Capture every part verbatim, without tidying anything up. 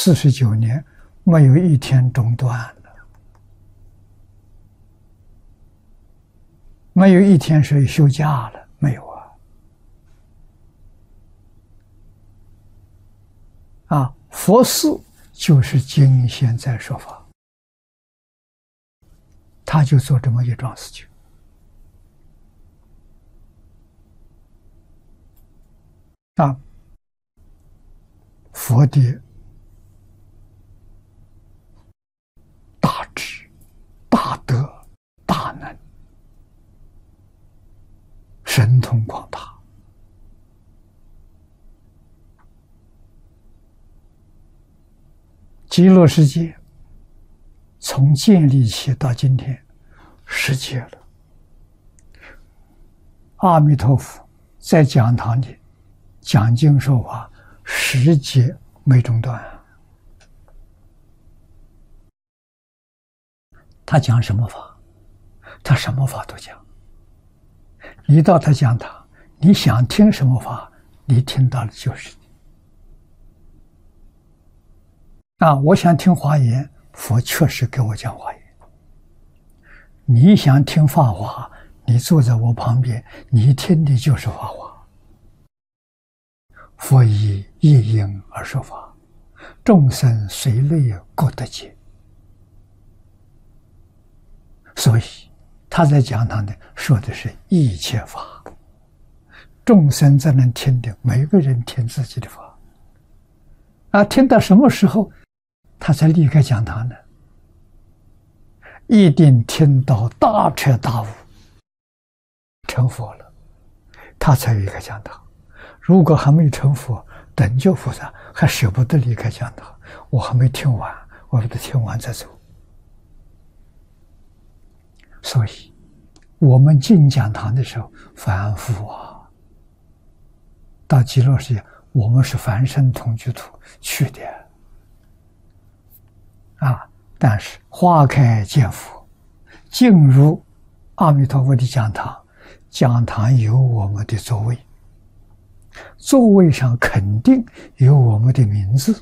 四十九年，没有一天中断了，没有一天是休假了，没有啊！啊，佛寺就是经现在说法，他就做这么一桩事情。啊，佛的大智、大德、大能、神通广大，极乐世界从建立起到今天十劫了。阿弥陀佛在讲堂里讲经说法，十劫没中断。他讲什么法？他什么法都讲。你到他讲堂，你想听什么法，你听到的就是你。啊，我想听华严，佛确实给我讲华严。你想听法华，你坐在我旁边，你听的就是法华。佛以一因而说法，众生随类各得解。所以他在讲堂里说的是一切法，众生在能听的，每个人听自己的法。啊，听到什么时候他才离开讲堂呢？一定听到大彻大悟，成佛了，他才离开讲堂。如果还没成佛，等觉菩萨还舍不得离开讲堂，我还没听完，我把它听完再走。所以我们进讲堂的时候，凡夫啊，到极乐世界，我们是凡圣同居土去的啊。但是花开见佛，进入阿弥陀佛的讲堂，讲堂有我们的座位，座位上肯定有我们的名字。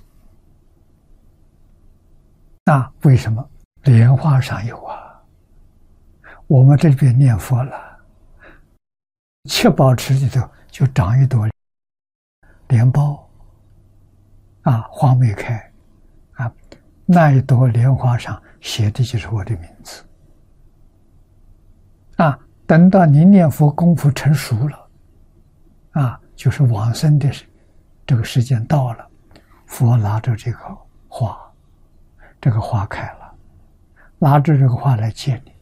那为什么？莲花上有啊。我们这边念佛了，七宝池里头就长一朵莲苞啊，花没开啊，那一朵莲花上写的就是我的名字啊。等到你念佛功夫成熟了啊，就是往生的这个时间到了，佛拿着这个花，这个花开了，拿着这个花来接你。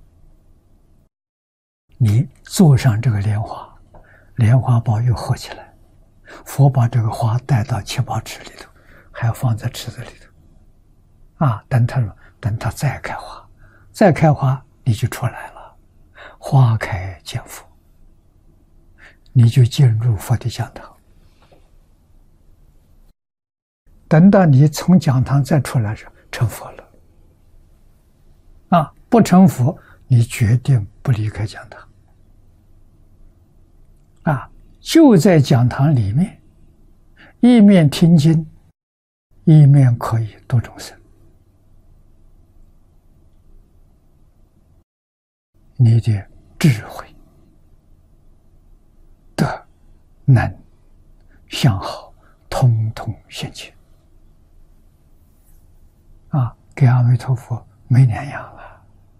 你坐上这个莲花，莲花苞又合起来，佛把这个花带到七宝池里头，还要放在池子里头啊，等它等它再开花，再开花你就出来了，花开见佛，你就进入佛的讲堂。等到你从讲堂再出来时，成佛了啊！不成佛，你决定不离开讲堂啊！就在讲堂里面，一面听经，一面可以度众生。你的智慧、德、能、相好，通通现前啊！跟阿弥陀佛没两样啊！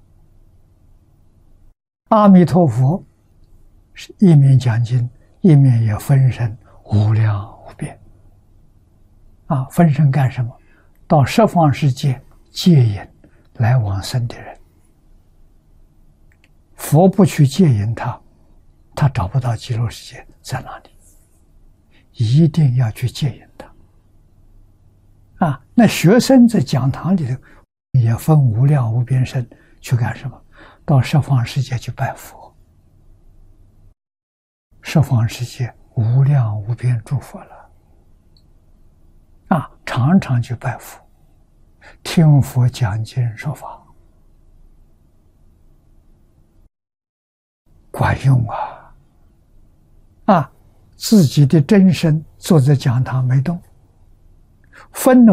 阿弥陀佛是一面讲经，一面也分身无量无边啊！分身干什么？到十方世界接引来往生的人。佛不去接引他，他找不到极乐世界在哪里，一定要去接引他啊！那学生在讲堂里头也分无量无边身，去干什么？到十方世界去拜佛，十方世界无量无边诸佛了啊！常常去拜佛，听佛讲经说法，管用啊！啊，自己的真身坐在讲堂没动，分了